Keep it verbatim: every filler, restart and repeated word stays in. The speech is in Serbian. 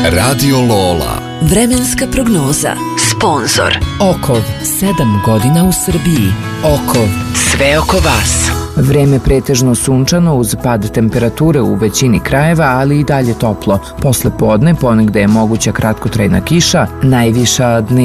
Radio Lola. Vremenska prognoza. Sponzor Okov, sedam godina u Srbiji. Okov, sve oko vas. Vreme pretežno sunčano uz pad temperature u većini krajeva, ali i dalje toplo. Posle podne ponegde je moguća kratkotrajna kiša, najviša dnevna